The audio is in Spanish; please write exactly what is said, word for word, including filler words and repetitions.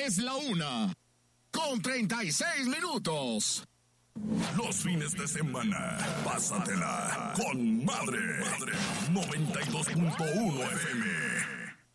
Es la una, con treinta y seis minutos. Los fines de semana, pásatela con Madre. Madre noventa y dos punto uno F M.